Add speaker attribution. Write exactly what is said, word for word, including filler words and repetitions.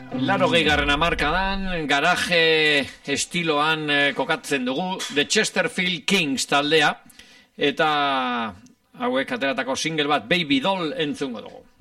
Speaker 1: Laurogei garren hamarkadan, garaje estiloan eh, kokatzen dugu The Chesterfield Kings taldea, eta hauek ateratako single bat Baby Doll entzungo dugu.